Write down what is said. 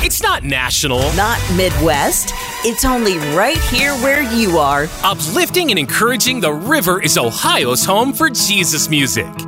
It's not national. Not Midwest. It's only right here where you are. Uplifting and encouraging, the river is Ohio's home for Jesus music.